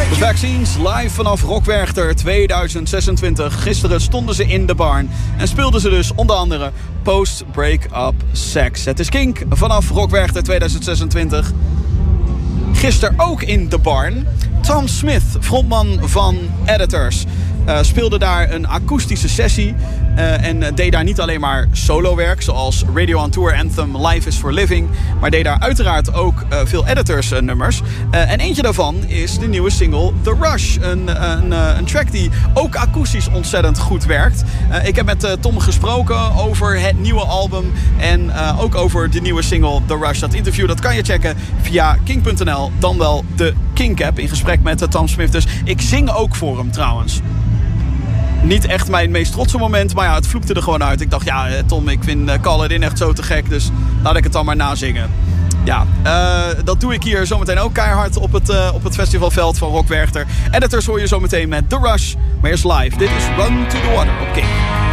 De Vaccines live vanaf Rock Werchter 2026. Gisteren stonden ze in de Barn en speelden ze dus onder andere Post Break-Up Sex. Het is Kink vanaf Rock Werchter 2026. Gisteren ook in de Barn. Tom Smith, frontman van Editors, speelde daar een akoestische sessie. En deed daar niet alleen maar solowerk, zoals Radio on Tour Anthem Life is for Living, maar deed daar uiteraard ook veel Editors nummers. En eentje daarvan is de nieuwe single The Rush. Een track die ook akoestisch ontzettend goed werkt. Ik heb met Tom gesproken over het nieuwe album en ook over de nieuwe single The Rush. Dat interview dat kan je checken via kink.nl, dan wel de Kink-app, in gesprek met Tom Smith. Dus ik zing ook voor hem trouwens. Niet echt mijn meest trotse moment, maar ja, het vloekte er gewoon uit. Ik dacht, ja Tom, ik vind Call It In echt zo te gek, dus laat ik het dan maar nazingen. Ja, dat doe ik hier zometeen ook keihard op het festivalveld van Rock Werchter. Editors hoor je zometeen met The Rush, maar eerst live. Dit is Run to the Water op Kink.